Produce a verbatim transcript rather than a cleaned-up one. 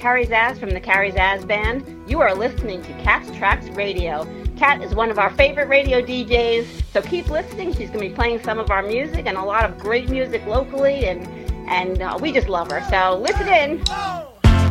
Carrie Zaz from the Carrie Zaz Band. You are listening to Cat's Tracks Radio. Cat is one of our favorite radio D Js, so keep listening. She's going to be playing some of our music and a lot of great music locally, and, and uh, we just love her. So listen in.